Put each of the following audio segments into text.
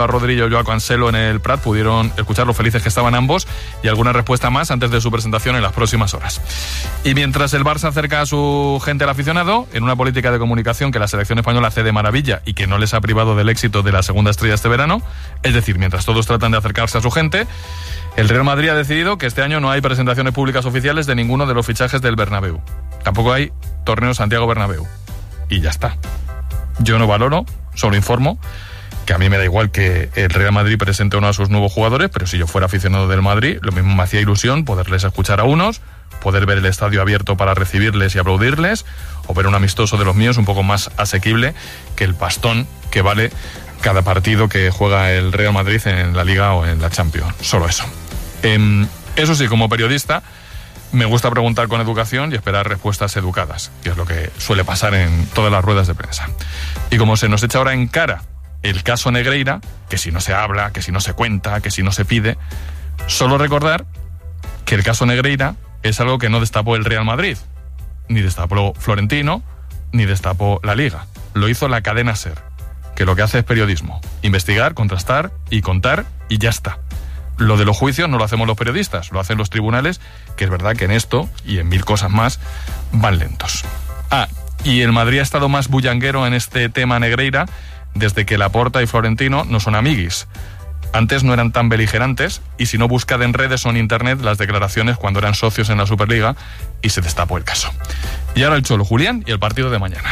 Rodri y Joao Cancelo en el Prat pudieron escuchar lo felices que estaban ambos y alguna respuesta más antes de su presentación en las próximas horas. Y mientras el Barça acerca a su gente al aficionado, en una política de comunicación que la selección española hace de maravilla y que no les ha privado del éxito de la segunda estrella este verano, es decir, mientras todos tratan de acercarse a su gente, el Real Madrid ha decidido que este año no hay presentaciones públicas oficiales de ninguno de los fichajes del Bernabéu. Tampoco hay torneo Santiago Bernabéu. Y ya está. Yo no valoro, solo informo, que a mí me da igual que el Real Madrid presente a uno de sus nuevos jugadores, pero si yo fuera aficionado del Madrid, lo mismo me hacía ilusión poderles escuchar a unos, poder ver el estadio abierto para recibirles y aplaudirles, o ver un amistoso de los míos un poco más asequible que el pastón que vale cada partido que juega el Real Madrid en la Liga o en la Champions. Solo eso. Eso sí, como periodista, me gusta preguntar con educación y esperar respuestas educadas, que es lo que suele pasar en todas las ruedas de prensa. Y como se nos echa ahora en cara el caso Negreira, que si no se habla, que si no se cuenta, que si no se pide, solo recordar que el caso Negreira es algo que no destapó el Real Madrid, ni destapó Florentino, ni destapó la Liga. Lo hizo la cadena SER, que lo que hace es periodismo, investigar, contrastar y contar y ya está. Lo de los juicios no lo hacemos los periodistas, lo hacen los tribunales, que es verdad que en esto y en 1000 cosas más van lentos. Y el Madrid ha estado más bullanguero en este tema Negreira desde que Laporta y Florentino no son amiguis. Antes no eran tan beligerantes y si no, buscad en redes o en internet las declaraciones cuando eran socios en la Superliga y se destapó el caso. Y ahora el Cholo, Julián y el partido de mañana.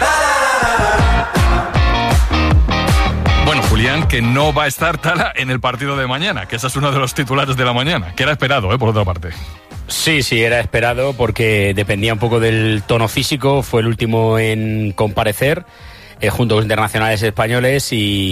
Bueno, Julián, que no va a estar Tala en el partido de mañana, que ese es uno de los titulares de la mañana, que era esperado, por otra parte. Sí, era esperado porque dependía un poco del tono físico, fue el último en comparecer junto con internacionales españoles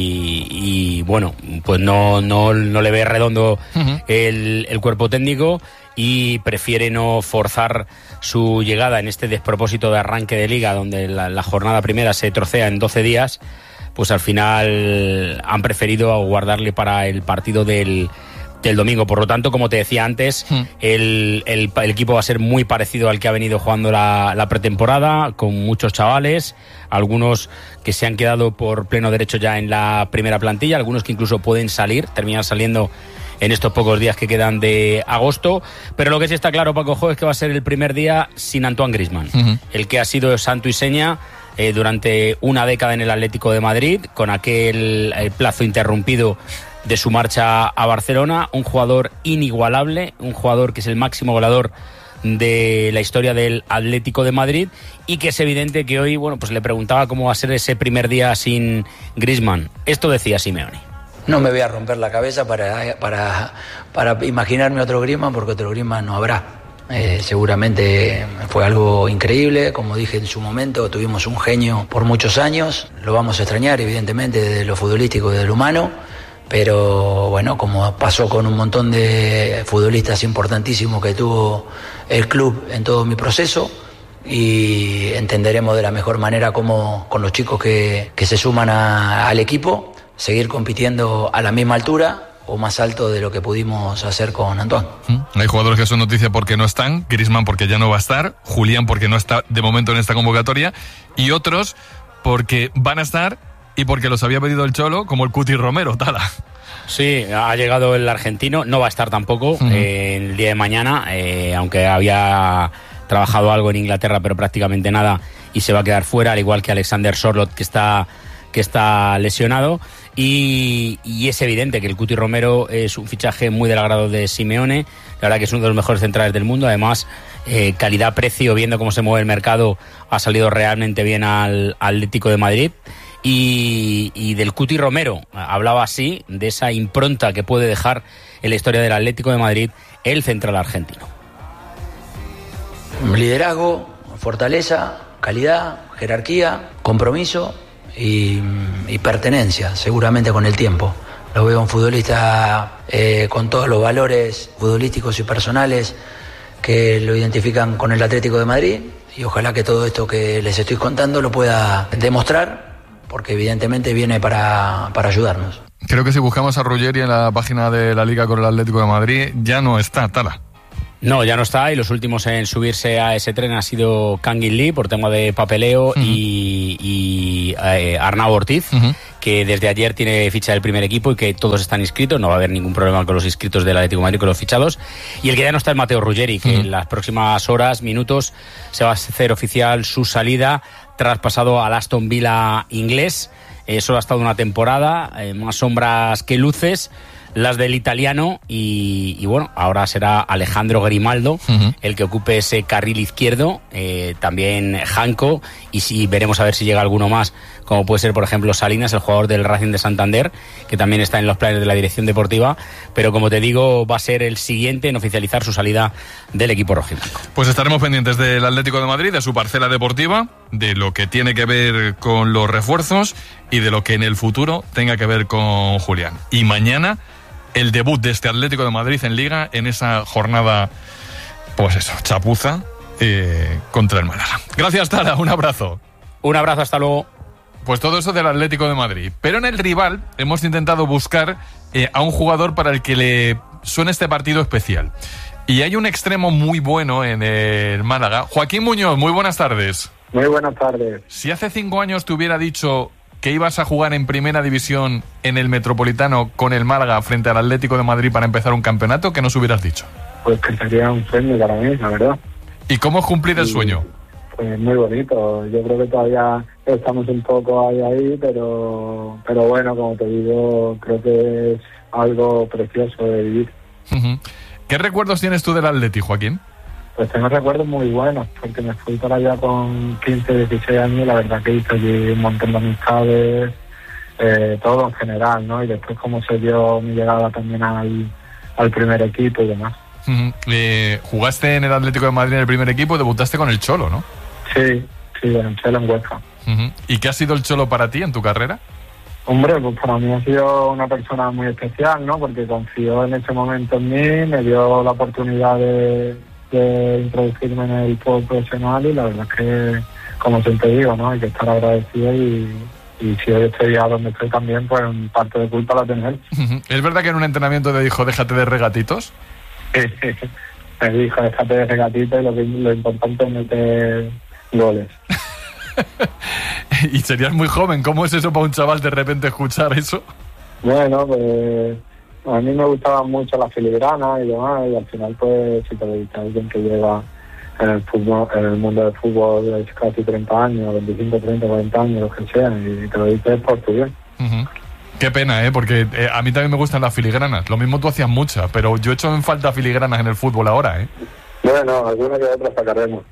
y bueno, pues no le ve redondo el cuerpo técnico y prefiere no forzar su llegada en este despropósito de arranque de liga donde la jornada primera se trocea en 12 días. Pues al final han preferido guardarle para el partido del domingo. Por lo tanto, como te decía antes, el equipo va a ser muy parecido al que ha venido jugando la pretemporada, con muchos chavales, algunos que se han quedado por pleno derecho ya en la primera plantilla, algunos que incluso pueden terminar saliendo en estos pocos días que quedan de agosto. Pero lo que sí está claro, Paco Jo, es que va a ser el primer día sin Antoine Griezmann, el que ha sido santo y seña durante una década en el Atlético de Madrid, con aquel plazo interrumpido de su marcha a Barcelona. Un jugador inigualable, un jugador que es el máximo goleador de la historia del Atlético de Madrid y que es evidente que hoy, bueno, pues le preguntaba cómo va a ser ese primer día sin Griezmann. Esto decía Simeone. No me voy a romper la cabeza para imaginarme otro Griezmann, porque otro Griezmann no habrá. Seguramente fue algo increíble, como dije en su momento, tuvimos un genio por muchos años, lo vamos a extrañar evidentemente de lo futbolístico y de lo humano, pero bueno, como pasó con un montón de futbolistas importantísimos que tuvo el club en todo mi proceso, y entenderemos de la mejor manera cómo con los chicos que se suman al equipo, seguir compitiendo a la misma altura o más alto de lo que pudimos hacer con Antoine. Hay jugadores que son noticia porque no están, Griezmann porque ya no va a estar, Julián porque no está de momento en esta convocatoria, y otros porque van a estar y porque los había pedido el Cholo, como el Cuti Romero, Tala. Sí, ha llegado el argentino, no va a estar tampoco el día de mañana, aunque había trabajado algo en Inglaterra, pero prácticamente nada, y se va a quedar fuera, al igual que Alexander Sørloth, que está lesionado. Y es evidente que el Cuti Romero es un fichaje muy del agrado de Simeone. La verdad que es uno de los mejores centrales del mundo. Además, calidad-precio, viendo cómo se mueve el mercado, ha salido realmente bien al Atlético de Madrid. Y del Cuti Romero hablaba así, de esa impronta que puede dejar en la historia del Atlético de Madrid el central argentino. Liderazgo, fortaleza, calidad, jerarquía, compromiso y pertenencia, seguramente con el tiempo. Lo veo un futbolista con todos los valores futbolísticos y personales que lo identifican con el Atlético de Madrid, y ojalá que todo esto que les estoy contando lo pueda demostrar, porque evidentemente viene para ayudarnos. Creo que si buscamos a Ruggeri en la página de la Liga con el Atlético de Madrid, ya no está, Tala. No, ya no está, y los últimos en subirse a ese tren ha sido Kangin Lee por tema de papeleo y Arnau Ortiz, que desde ayer tiene ficha del primer equipo y que todos están inscritos, no va a haber ningún problema con los inscritos del Atlético de Madrid, con los fichados. Y el que ya no está es Matteo Ruggeri, que en las próximas horas, minutos, se va a hacer oficial su salida, traspasado al Aston Villa inglés. Solo ha estado una temporada, más sombras que luces, las del italiano, y bueno, ahora será Alejandro Grimaldo el que ocupe ese carril izquierdo, también Janko, y si veremos a ver si llega alguno más, como puede ser por ejemplo Salinas, el jugador del Racing de Santander, que también está en los planes de la dirección deportiva, pero como te digo, va a ser el siguiente en oficializar su salida del equipo rojiblanco. Pues estaremos pendientes del Atlético de Madrid, de su parcela deportiva, de lo que tiene que ver con los refuerzos y de lo que en el futuro tenga que ver con Julián. Y mañana el debut de este Atlético de Madrid en Liga, en esa jornada, pues eso, chapuza, contra el Málaga. Gracias, Tara, un abrazo. Un abrazo, hasta luego. Pues todo eso del Atlético de Madrid. Pero en el rival hemos intentado buscar a un jugador para el que le suene este partido especial. Y hay un extremo muy bueno en el Málaga. Joaquín Muñoz, muy buenas tardes. Muy buenas tardes. Si hace 5 años te hubiera dicho que ibas a jugar en primera división en el Metropolitano con el Málaga frente al Atlético de Madrid para empezar un campeonato, ¿qué nos hubieras dicho? Pues que sería un sueño para mí, la verdad. ¿Y cómo es cumplir el sueño? Pues muy bonito. Yo creo que todavía estamos un poco ahí, pero bueno, como te digo, creo que es algo precioso de vivir. ¿Qué recuerdos tienes tú del Atleti, Joaquín? Pues tengo recuerdos muy buenos, porque me fui para allá con 15, 16 años y la verdad que hice allí un montón de amistades, todo en general, ¿no? Y después cómo se dio mi llegada también al primer equipo y demás. Jugaste en el Atlético de Madrid en el primer equipo y debutaste con el Cholo, ¿no? Sí, con el Cholo en Huesca. ¿Y qué ha sido el Cholo para ti en tu carrera? Hombre, pues para mí ha sido una persona muy especial, ¿no? Porque confió en ese momento en mí, me dio la oportunidad de introducirme en el fútbol profesional y la verdad es que, como siempre digo, ¿no? Hay que estar agradecido y si hoy estoy a donde estoy también, pues parte de culpa la tiene él. ¿Es verdad que en un entrenamiento te dijo déjate de regatitos? Me dijo déjate de regatitos y lo importante es meter goles. Y serías muy joven, ¿cómo es eso para un chaval de repente escuchar eso? Bueno, pues a mí me gustaban mucho las filigranas y demás, y al final pues si te lo dice alguien que lleva en el fútbol, en el mundo del fútbol casi 30 años, 25, 30, 40 años, lo que sea, y te lo dices por tu bien. Qué pena, porque a mí también me gustan las filigranas. Lo mismo tú hacías muchas, pero yo echo en falta filigranas en el fútbol ahora, Bueno, alguna que otra sacaremos.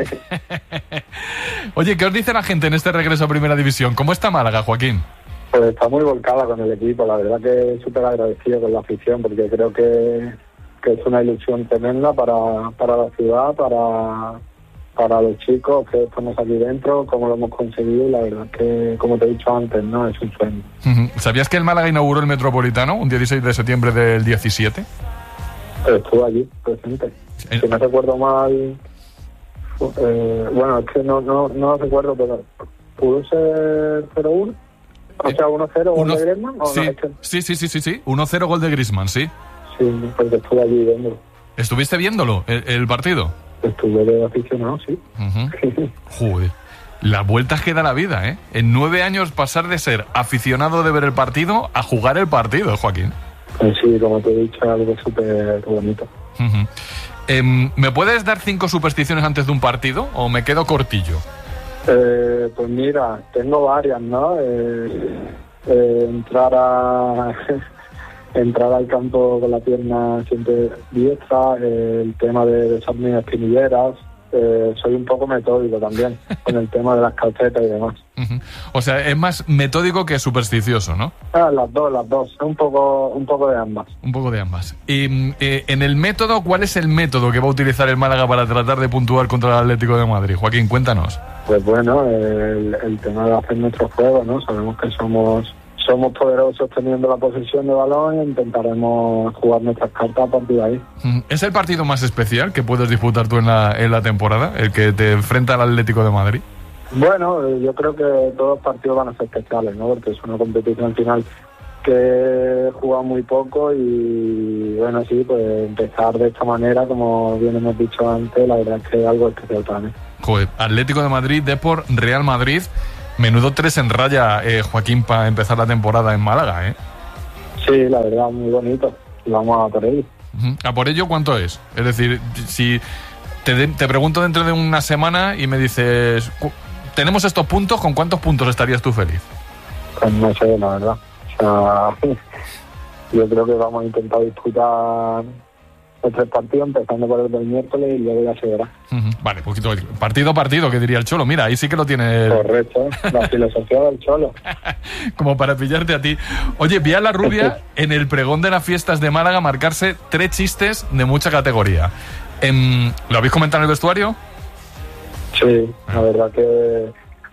Oye, ¿qué os dice la gente en este regreso a Primera División? ¿Cómo está Málaga, Joaquín? Pues está muy volcada con el equipo, la verdad que súper agradecido con la afición, porque creo que es una ilusión tremenda para la ciudad, para los chicos que estamos aquí dentro, cómo lo hemos conseguido, y la verdad que, como te he dicho antes, no es un sueño. ¿Sabías que el Málaga inauguró el Metropolitano un 16 de septiembre del 17? Estuve allí, presente. Si no recuerdo mal, bueno, es que no recuerdo, pero ¿pudo ser 0-1? O sea, 1-0 gol de Griezmann. Sí. 1-0 gol de Griezmann, sí. Sí, porque estuve allí viéndolo. ¿Estuviste viéndolo, el partido? Estuve de aficionado, sí. Joder, las vueltas que da la vida, En 9 años pasar de ser aficionado de ver el partido a jugar el partido, Joaquín. Pues sí, como te he dicho, algo súper bonito. ¿Me puedes dar 5 supersticiones antes de un partido o me quedo cortillo? Pues mira, tengo varias, ¿no? Entrar al campo con la pierna siempre diestra, el tema de desarme espinilleras. Soy un poco metódico también con el tema de las calcetas y demás. O sea, es más metódico que supersticioso, ¿no? Las dos, un poco de ambas. Un poco de ambas. Y en el método, ¿cuál es el método que va a utilizar el Málaga para tratar de puntuar contra el Atlético de Madrid? Joaquín, cuéntanos. Pues bueno, el tema de hacer nuestro juego, ¿no? Sabemos que somos poderosos teniendo la posesión de balón e intentaremos jugar nuestras cartas a partir de ahí. ¿Es el partido más especial que puedes disputar tú en la temporada, el que te enfrenta al Atlético de Madrid? Bueno, yo creo que todos los partidos van a ser especiales, ¿no? Porque es una competición final que he jugado muy poco y bueno, sí, pues empezar de esta manera, como bien hemos dicho antes, la verdad es que es algo especial para mí. Joder, Atlético de Madrid, Depor, Real Madrid. Menudo 3 en raya, Joaquín, para empezar la temporada en Málaga, ¿eh? Sí, la verdad, muy bonito. Y vamos a por ello. ¿A por ello cuánto es? Es decir, si te pregunto dentro de una semana y me dices, tenemos estos puntos, ¿con cuántos puntos estarías tú feliz? Pues no sé, la verdad. O sea, yo creo que vamos a intentar disputar los 3 partidos, empezando por el del miércoles y luego ya se verá. Vale, partido a partido, que diría el Cholo. Mira, ahí sí que lo tiene. Correcto, la filosofía del Cholo. Como para pillarte a ti. Oye, vi a la rubia en el pregón de las fiestas de Málaga marcarse 3 chistes de mucha categoría. ¿Lo habéis comentado en el vestuario? Sí, la verdad que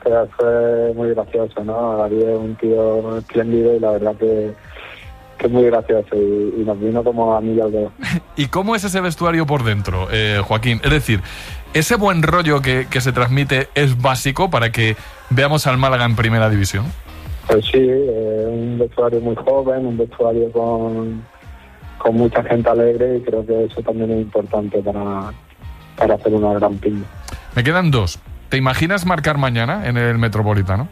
fue muy gracioso, ¿no? Darío es un tío espléndido y la verdad que es muy gracioso y nos vino como amiga al dedo. ¿Y cómo es ese vestuario por dentro, Joaquín? Es decir, ¿ese buen rollo que se transmite es básico para que veamos al Málaga en primera división? Pues sí, un vestuario muy joven, un vestuario con mucha gente alegre y creo que eso también es importante para hacer una gran piña. Me quedan 2. ¿Te imaginas marcar mañana en el Metropolitano?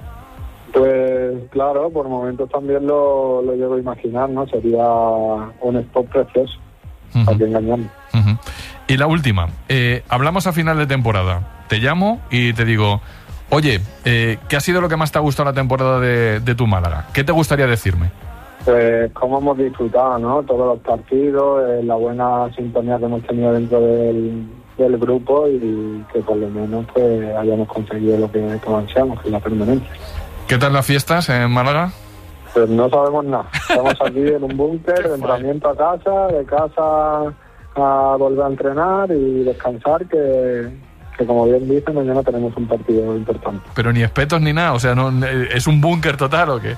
Pues claro, por momentos también lo llego a imaginar, ¿no? Sería un spot precioso, para que engañarme. Y la última, hablamos a final de temporada, te llamo y te digo, oye, ¿qué ha sido lo que más te ha gustado la temporada de tu Málaga? ¿Qué te gustaría decirme? Pues cómo hemos disfrutado, ¿no? Todos los partidos, la buena sintonía que hemos tenido dentro del grupo y que por lo menos pues hayamos conseguido lo que ansiamos, que es la permanencia. ¿Qué tal las fiestas en Málaga? Pues no sabemos nada. Estamos aquí en un búnker, de entrenamiento a casa, de casa a volver a entrenar y descansar, que como bien dice, mañana tenemos un partido importante. Pero ni espetos ni nada, o sea, no ¿es un búnker total o qué?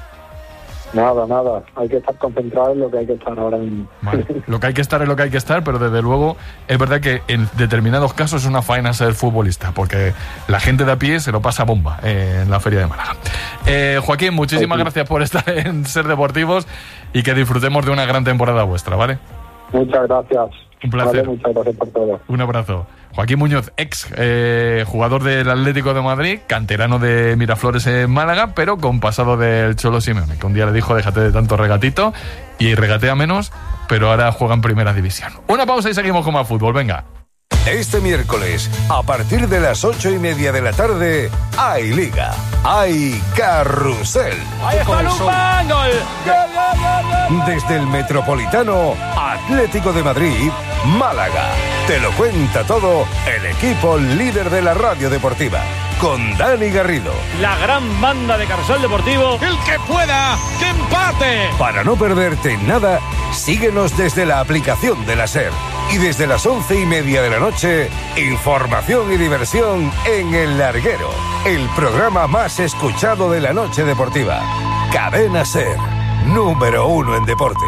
Nada. Hay que estar concentrado en lo que hay que estar ahora mismo. Vale. Lo que hay que estar es lo que hay que estar, pero desde luego es verdad que en determinados casos es una faena ser futbolista, porque la gente de a pie se lo pasa bomba en la Feria de Málaga. Joaquín, muchísimas gracias por estar en Ser Deportivos y que disfrutemos de una gran temporada vuestra, ¿vale? Muchas gracias. Un placer. Vale, muchas gracias por todo. Un abrazo. Joaquín Muñoz, ex jugador del Atlético de Madrid, canterano de Miraflores en Málaga, pero con pasado del Cholo Simeone, que un día le dijo déjate de tanto regatito y regatea menos, pero ahora juega en primera división. Una pausa y seguimos con más fútbol, venga. Este miércoles, a partir de las 8:30 de la tarde, hay Liga, hay Carrusel. ¡Ahí está Lupán! ¡Gol! Desde el Metropolitano, Atlético de Madrid, Málaga. Te lo cuenta todo el equipo líder de la radio deportiva, con Dani Garrido. La gran banda de Carrusel Deportivo. ¡El que pueda! ¡Que empate! Para no perderte nada, síguenos desde la aplicación de la SER. Y desde las 11:30 de la noche, información y diversión en El Larguero, el programa más escuchado de la noche deportiva. Cadena SER, número 1 en deporte.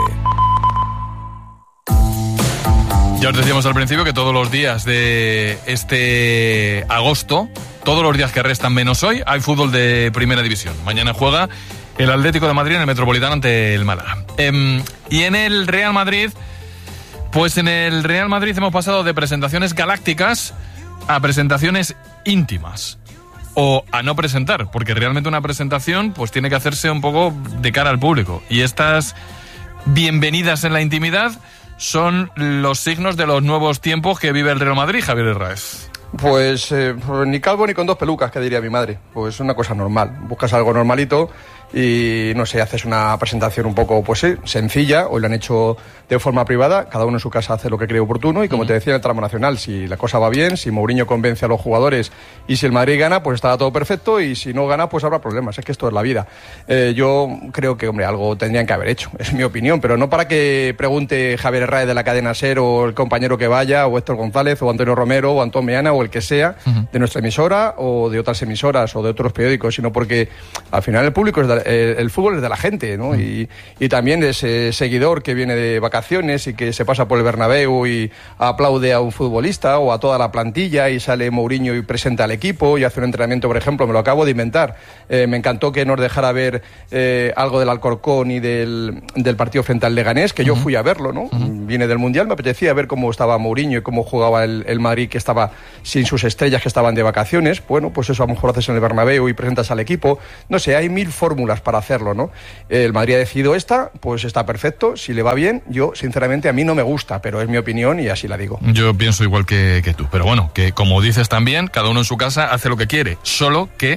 Ya os decíamos al principio que todos los días de este agosto, todos los días que restan menos hoy, hay fútbol de primera división. Mañana juega el Atlético de Madrid en el Metropolitano ante el Málaga. Y en el Real Madrid... Pues en el Real Madrid hemos pasado de presentaciones galácticas a presentaciones íntimas. O a no presentar, porque realmente una presentación pues tiene que hacerse un poco de cara al público. Y estas bienvenidas en la intimidad son los signos de los nuevos tiempos que vive el Real Madrid, Javier Herráez. Pues ni calvo ni con 2 pelucas, que diría mi madre. Pues es una cosa normal. Buscas algo normalito y, no sé, haces una presentación un poco, pues sí, sencilla. Hoy lo han hecho de forma privada. Cada uno en su casa hace lo que cree oportuno. Y como te decía en el tramo nacional, si la cosa va bien, si Mourinho convence a los jugadores y si el Madrid gana, pues estará todo perfecto. Y si no gana, pues habrá problemas. Es que esto es la vida. Yo creo que, hombre, algo tendrían que haber hecho. Es mi opinión. Pero no para que pregunte Javier Herráez de la cadena SER o el compañero que vaya, o Héctor González, o Antonio Romero, o Antón Meana, o el que sea, de nuestra emisora o de otras emisoras o de otros periódicos, sino porque al final el público es el fútbol es de la gente, ¿no? Y también ese seguidor que viene de vacaciones y que se pasa por el Bernabéu y aplaude a un futbolista o a toda la plantilla y sale Mourinho y presenta al equipo y hace un entrenamiento, por ejemplo, me lo acabo de inventar. Me encantó que nos dejara ver algo del Alcorcón y del partido frente al Leganés, que yo fui a verlo, ¿no? Vine del Mundial, me apetecía ver cómo estaba Mourinho y cómo jugaba el Madrid, que estaba sin sus estrellas, que estaban de vacaciones. Bueno, pues eso a lo mejor haces en el Bernabéu y presentas al equipo. No sé, hay 1000 fórmulas para hacerlo, ¿no? El Madrid ha decidido esta, pues está perfecto. Si le va bien, yo, sinceramente, a mí no me gusta, pero es mi opinión y así la digo. Yo pienso igual que tú, pero bueno, que como dices también, cada uno en su casa hace lo que quiere, solo que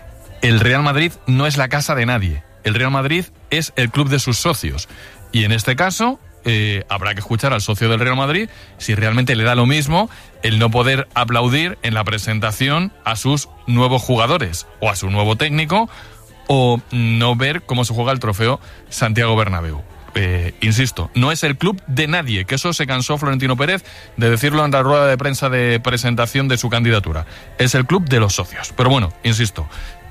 el Real Madrid no es la casa de nadie. El Real Madrid es el club de sus socios. Y en este caso, habrá que escuchar al socio del Real Madrid si realmente le da lo mismo el no poder aplaudir en la presentación a sus nuevos jugadores o a su nuevo técnico, o no ver cómo se juega el trofeo Santiago Bernabéu. Insisto, no es el club de nadie, que eso se cansó Florentino Pérez de decirlo en la rueda de prensa de presentación de su candidatura. Es el club de los socios. Pero bueno, insisto,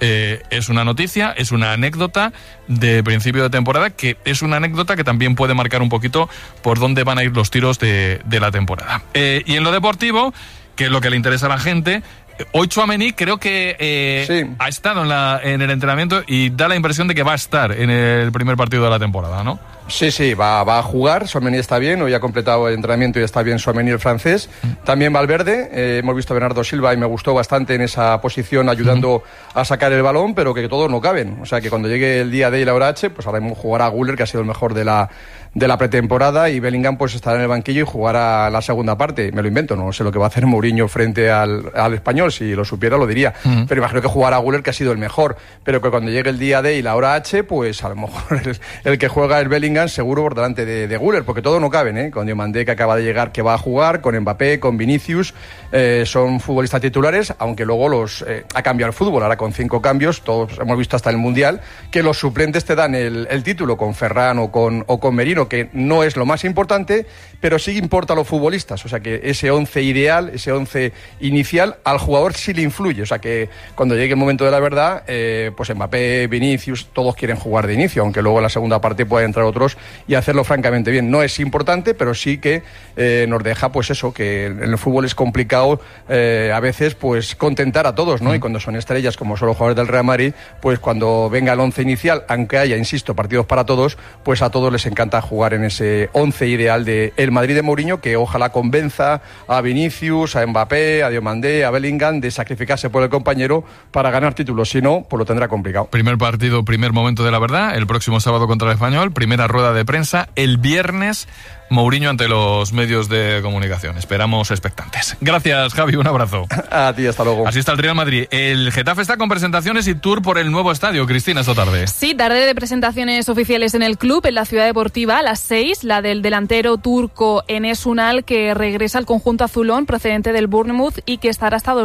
es una noticia, es una anécdota de principio de temporada, que es una anécdota que también puede marcar un poquito por dónde van a ir los tiros de la temporada. Y en lo deportivo, que es lo que le interesa a la gente, hoy Tchouaméni creo que sí, ha estado en el entrenamiento y da la impresión de que va a estar en el primer partido de la temporada, ¿no? Sí, va a jugar. Tchouaméni está bien, hoy ha completado el entrenamiento y está bien Tchouaméni, el francés. También Valverde, hemos visto a Bernardo Silva y me gustó bastante en esa posición ayudando a sacar el balón, pero que todos no caben. O sea que cuando llegue el día D y la hora H, pues ahora mismo jugará Güler, que ha sido el mejor de la pretemporada, y Bellingham pues estará en el banquillo y jugará la segunda parte. Me lo invento, no sé lo que va a hacer Mourinho frente al Español, si lo supiera lo diría, pero imagino que jugará Güler, que ha sido el mejor, pero que cuando llegue el día D y la hora H, pues a lo mejor el que juega es Bellingham seguro por delante de Güler, porque todos no caben, ¿eh? Con Diomandé, que acaba de llegar, que va a jugar, con Mbappé, con Vinicius, son futbolistas titulares, aunque luego ha cambiado el fútbol, ahora con 5 cambios, todos hemos visto hasta el Mundial, que los suplentes te dan el título, con Ferran o con Merino, que no es lo más importante, pero sí importa a los futbolistas. O sea que ese 11 ideal, ese 11 inicial, al jugador sí le influye. O sea que cuando llegue el momento de la verdad, pues Mbappé, Vinicius, todos quieren jugar de inicio, aunque luego en la segunda parte puedan entrar otros y hacerlo francamente bien. No es importante, pero sí que nos deja, pues eso, que en el fútbol es complicado a veces pues contentar a todos, ¿no? Y cuando son estrellas, como son los jugadores del Real Madrid, pues cuando venga el 11 inicial, aunque haya, insisto, partidos para todos, pues a todos les encanta jugar en ese 11 ideal de el Madrid de Mourinho, que ojalá convenza a Vinicius, a Mbappé, a Diomandé, a Bellingham de sacrificarse por el compañero para ganar títulos. Si no, pues lo tendrá complicado. Primer partido, primer momento de la verdad, el próximo sábado contra el Español, primera rueda de prensa, el viernes Mourinho ante los medios de comunicación. Esperamos expectantes. Gracias, Javi, un abrazo. A ti, hasta luego. Así está el Real Madrid. El Getafe está con presentaciones y tour por el nuevo estadio. Cristina, esta tarde. Sí, tarde de presentaciones oficiales en el club, en la Ciudad Deportiva, a las 6, la del delantero turco Enes Ünal, que regresa al conjunto azulón procedente del Bournemouth y que estará hasta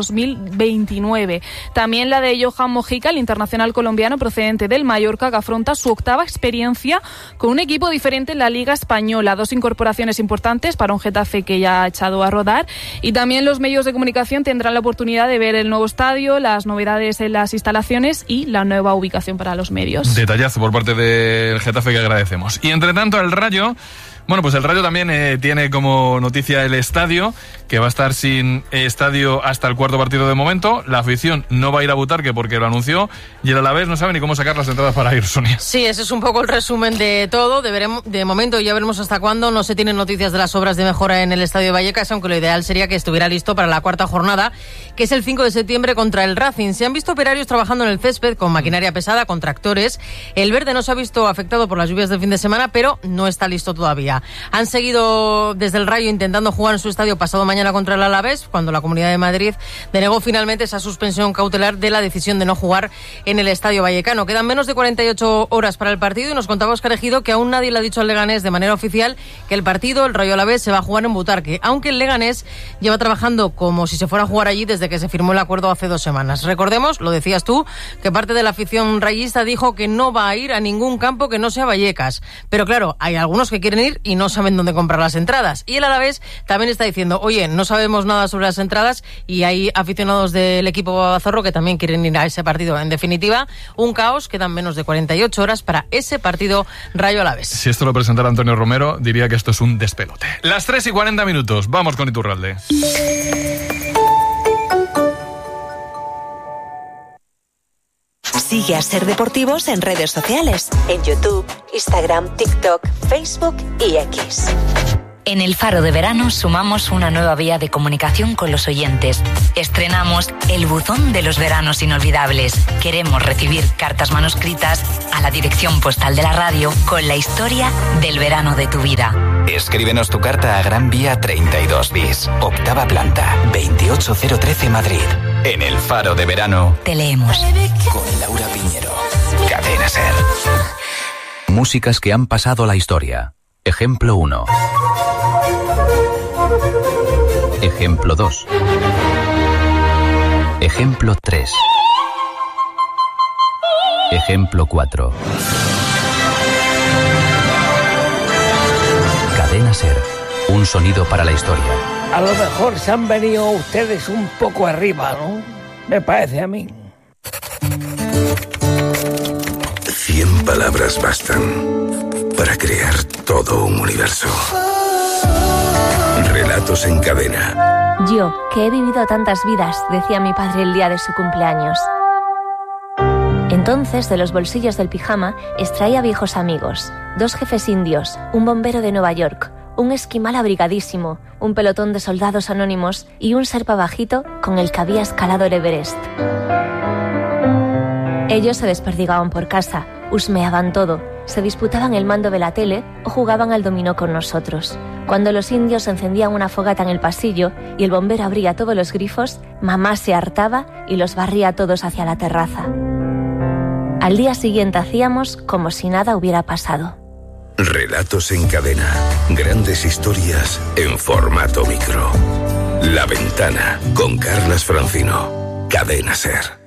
2029. También la de Johan Mojica, el internacional colombiano procedente del Mallorca, que afronta su octava experiencia con un equipo diferente en la Liga Española. 2 incorporaciones importantes para un Getafe que ya ha echado a rodar, y también los medios de comunicación tendrán la oportunidad de ver el nuevo estadio, las novedades en las instalaciones y la nueva ubicación para los medios. Detallazo por parte del Getafe que agradecemos. Y entre tanto el Rayo, bueno, pues el Rayo también tiene como noticia el estadio, que va a estar sin estadio hasta el cuarto partido de momento. La afición no va a ir a Butarque porque lo anunció, y el Alavés no sabe ni cómo sacar las entradas para ir, Sonia. Sí, ese es un poco el resumen de todo. De momento ya veremos hasta cuándo. No se tienen noticias de las obras de mejora en el estadio de Vallecas, aunque lo ideal sería que estuviera listo para la cuarta jornada, que es el 5 de septiembre contra el Racing. Se han visto operarios trabajando en el césped con maquinaria pesada, con tractores. El verde no se ha visto afectado por las lluvias del fin de semana, pero no está listo todavía. Han seguido desde el Rayo intentando jugar en su estadio pasado mañana contra el Alavés, cuando la Comunidad de Madrid denegó finalmente esa suspensión cautelar de la decisión de no jugar en el estadio vallecano. Quedan menos de 48 horas para el partido y nos contaba Óscar Ejido que aún nadie le ha dicho al Leganés de manera oficial que el partido, el Rayo Alavés, se va a jugar en Butarque, aunque el Leganés lleva trabajando como si se fuera a jugar allí desde que se firmó el acuerdo hace 2 semanas. Recordemos, lo decías tú, que parte de la afición rayista dijo que no va a ir a ningún campo que no sea Vallecas. Pero claro, hay algunos que quieren ir y no saben dónde comprar las entradas. Y el Alavés también está diciendo, oye, no sabemos nada sobre las entradas y hay aficionados del equipo Babazorro que también quieren ir a ese partido. En definitiva, un caos, quedan menos de 48 horas para ese partido Rayo Alavés. Si esto lo presentara Antonio Romero, diría que esto es un despelote. Las 3:40, vamos con Iturralde. Sigue a Ser Deportivos en redes sociales, en YouTube, Instagram, TikTok, Facebook y X. En el Faro de Verano sumamos una nueva vía de comunicación con los oyentes. Estrenamos el buzón de los veranos inolvidables. Queremos recibir cartas manuscritas a la dirección postal de la radio con la historia del verano de tu vida. Escríbenos tu carta a Gran Vía 32 bis, octava planta, 28013 Madrid. En el Faro de Verano te leemos. Con Laura Piñero. Cadena Ser. Músicas que han pasado la historia. Ejemplo 1. Ejemplo 2. Ejemplo 3. Ejemplo 4. Cadena Ser. Un sonido para la historia. A lo mejor se han venido ustedes un poco arriba, ¿no? Me parece a mí. 100 palabras bastan para crear todo un universo. Relatos en cadena. Yo, que he vivido tantas vidas, decía mi padre el día de su cumpleaños. Entonces, de los bolsillos del pijama, extraía viejos amigos. 2 jefes indios, un bombero de Nueva York, un esquimal abrigadísimo, un pelotón de soldados anónimos y un serpa bajito con el que había escalado el Everest. Ellos se desperdigaban por casa, husmeaban todo, se disputaban el mando de la tele o jugaban al dominó con nosotros. Cuando los indios encendían una fogata en el pasillo y el bombero abría todos los grifos, mamá se hartaba y los barría todos hacia la terraza. Al día siguiente hacíamos como si nada hubiera pasado. Relatos en cadena. Grandes historias en formato micro. La Ventana con Carlas Francino. Cadena Ser.